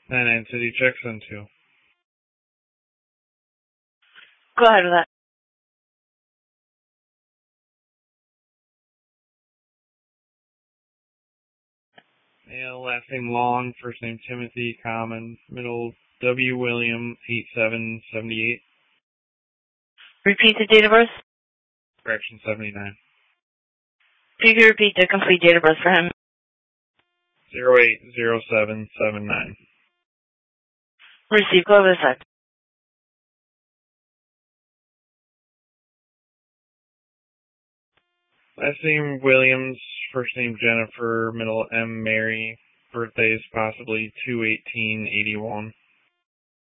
City checks into. Go ahead with that. Male, last name Long, first name Timothy, common, middle W. William, 8778. Repeat the date of birth. Correction 79. If you could repeat the complete date of birth for him. 080779. Receive. Go over the side. Last name Williams, first name Jennifer, middle M. Mary, birthday is possibly 2/18/81.